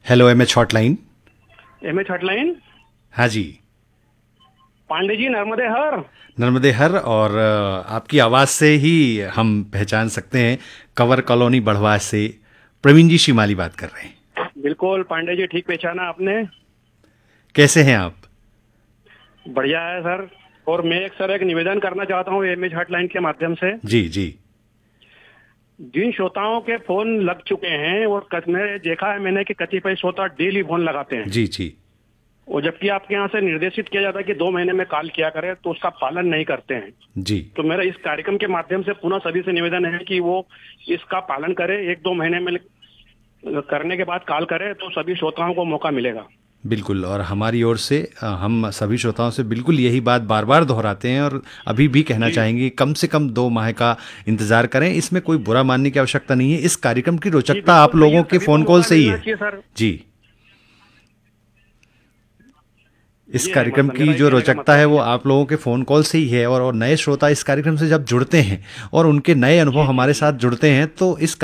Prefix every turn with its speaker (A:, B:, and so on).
A: Hello MH hotline.
B: MH hotline.
A: हाँ जी।
B: पांडे जी, नर्मदे हर।
A: नर्मदे हर। और आपकी आवाज़ से ही हम पहचान सकते हैं। कवर कॉलोनी बढ़वा से प्रवीण जी शिमाली बात कर रहे हैं।
B: बिल्कुल पांडे जी, ठीक पहचाना आपने।
A: कैसे हैं आप?
B: बढ़िया है सर। और मैं एक निवेदन करना चाहता हूँ एमएच हॉटलाइन के माध्यम से।
A: जी जी।
B: जिन श्रोताओं के फोन लग चुके हैं और मैंने देखा है मैंने कि कतिपय श्रोता डेली फोन लगाते हैं,
A: जी जी।
B: और जबकि आपके यहाँ से निर्देशित किया जाता है कि 2 महीने में कॉल किया करें, तो उसका पालन नहीं करते हैं।
A: जी।
B: तो मेरा इस कार्यक्रम के माध्यम से पुनः सभी से निवेदन है कि वो इसका पालन करें। 1-2 महीने में करने के बाद कॉल करें तो सभी श्रोताओं को मौका मिलेगा।
A: बिल्कुल। और हमारी ओर से हम सभी श्रोताओं से बिल्कुल यही बात बार बार दोहराते हैं और अभी भी कहना
B: जी
A: चाहेंगे, कम से कम 2 माह का इंतजार करें। इसमें कोई बुरा मानने की आवश्यकता नहीं है। इस कार्यक्रम की
B: जी,
A: रोचकता
B: बिल्कुल
A: आप
B: सही है,
A: लोगों के
B: सभी को
A: फोन कॉल
B: मौका
A: से ही
B: मिलना
A: है।
B: चाहिए सर।
A: जी। इस
B: ये है
A: कार्यक्रम
B: मतलब,
A: की
B: मेरा ये
A: जो
B: कहने का
A: रोचकता
B: मतलब
A: है वो
B: ये है।
A: आप लोगों के फ़ोन कॉल से ही है। और नए श्रोता इस कार्यक्रम से जब जुड़ते हैं और उनके नए अनुभव
B: जी जी
A: हमारे
B: जी।
A: साथ जुड़ते हैं तो इस